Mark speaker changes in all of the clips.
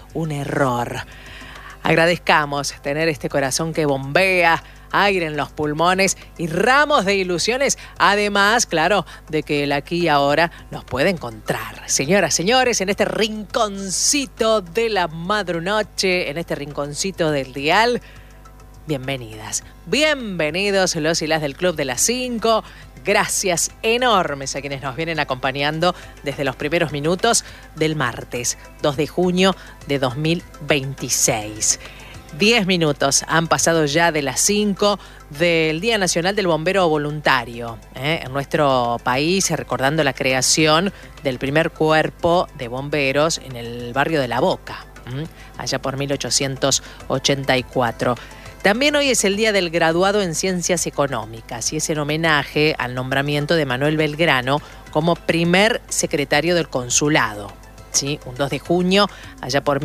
Speaker 1: un error. Agradezcamos tener este corazón que bombea, aire en los pulmones y ramos de ilusiones, además, claro, de que el aquí y ahora nos puede encontrar. Señoras, señores, en este rinconcito de la madrunoche, en este rinconcito del dial, bienvenidas, bienvenidos los y las del Club de las 5. Gracias enormes a quienes nos vienen acompañando desde los primeros minutos del martes 2 de junio de 2026. 10 minutos han pasado ya de las 5 del Día Nacional del Bombero Voluntario. En nuestro país, recordando la creación del primer cuerpo de bomberos en el barrio de La Boca, allá por 1884. También hoy es el Día del Graduado en Ciencias Económicas y es en homenaje al nombramiento de Manuel Belgrano como primer secretario del consulado. ¿Sí? Un 2 de junio, allá por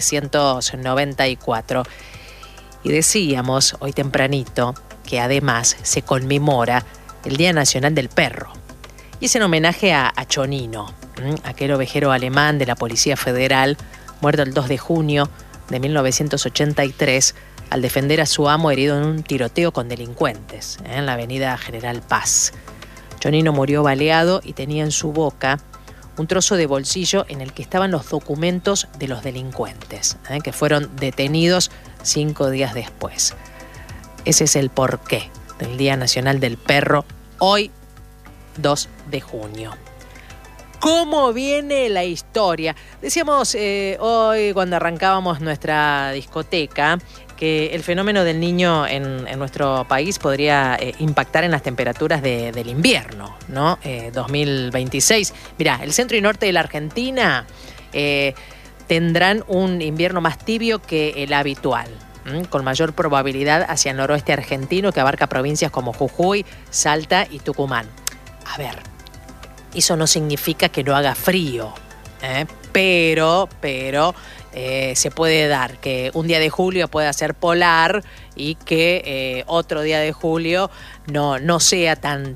Speaker 1: 1794. Y decíamos hoy tempranito que además se conmemora el Día Nacional del Perro. Y es en homenaje a Chonino, aquel ovejero alemán de la Policía Federal, muerto el 2 de junio de 1983 al defender a su amo herido en un tiroteo con delincuentes en la avenida General Paz. Chonino murió baleado y tenía en su boca un trozo de bolsillo en el que estaban los documentos de los delincuentes, que fueron detenidos 5 días después. Ese es el porqué del Día Nacional del Perro, hoy 2 de junio. ¿Cómo viene la historia? Decíamos hoy cuando arrancábamos nuestra discoteca que el fenómeno del niño en nuestro país podría impactar en las temperaturas del invierno, ¿no? 2026. Mirá, el centro y norte de la Argentina tendrán un invierno más tibio que el habitual, con mayor probabilidad hacia el noroeste argentino, que abarca provincias como Jujuy, Salta y Tucumán. A ver, eso no significa que no haga frío, pero se puede dar que un día de julio pueda ser polar y que otro día de julio no sea tan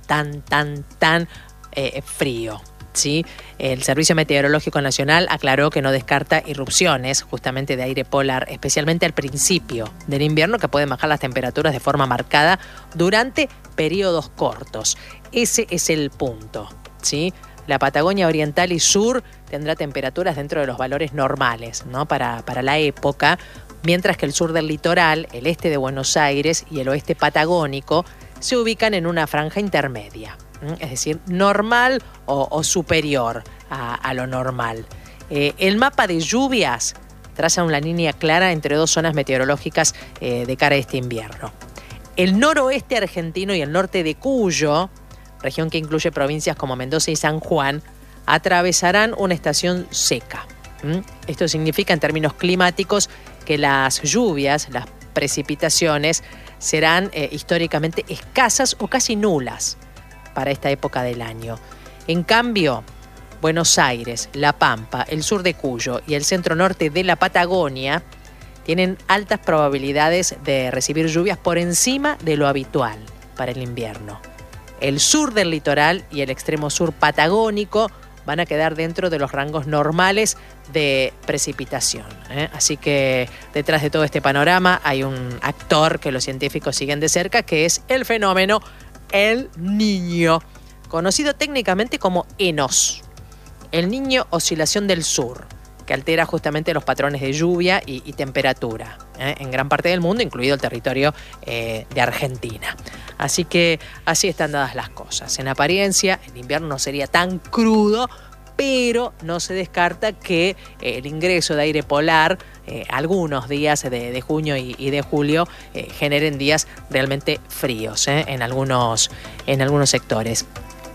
Speaker 1: frío, ¿sí? El Servicio Meteorológico Nacional aclaró que no descarta irrupciones justamente de aire polar, especialmente al principio del invierno, que pueden bajar las temperaturas de forma marcada durante periodos cortos. Ese es el punto, ¿sí? La Patagonia Oriental y Sur tendrá temperaturas dentro de los valores normales, ¿no? para la época, mientras que el sur del litoral, el este de Buenos Aires y el oeste patagónico se ubican en una franja intermedia, es decir, normal o superior a lo normal. El mapa de lluvias traza una línea clara entre dos zonas meteorológicas de cara a este invierno. El noroeste argentino y el norte de Cuyo, región que incluye provincias como Mendoza y San Juan, atravesarán una estación seca. Esto significa en términos climáticos que las lluvias, las precipitaciones, serán históricamente escasas o casi nulas para esta época del año. En cambio, Buenos Aires, La Pampa, el sur de Cuyo y el centro norte de la Patagonia tienen altas probabilidades de recibir lluvias por encima de lo habitual para el invierno. El sur del litoral y el extremo sur patagónico van a quedar dentro de los rangos normales de precipitación. Así que detrás de todo este panorama hay un actor que los científicos siguen de cerca, que es el fenómeno El Niño, conocido técnicamente como ENOS, el Niño Oscilación del Sur, que altera justamente los patrones de lluvia y temperatura en gran parte del mundo, incluido el territorio de Argentina. Así que así están dadas las cosas. En apariencia, el invierno no sería tan crudo, pero no se descarta que el ingreso de aire polar algunos días de junio y de julio generen días realmente fríos en algunos sectores.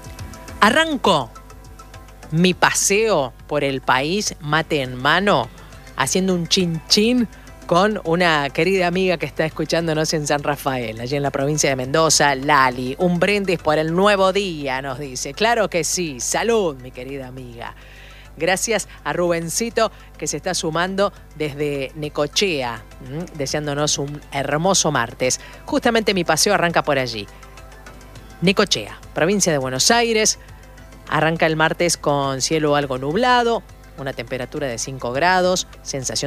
Speaker 1: Arranco mi paseo por el país, mate en mano, haciendo un chin chin con una querida amiga que está escuchándonos en San Rafael, allí en la provincia de Mendoza, Lali. Un brindis por el nuevo día, nos dice. Claro que sí. Salud, mi querida amiga. Gracias a Rubencito, que se está sumando desde Necochea, deseándonos un hermoso martes. Justamente mi paseo arranca por allí. Necochea, provincia de Buenos Aires. Arranca el martes con cielo algo nublado, una temperatura de 5 grados, sensación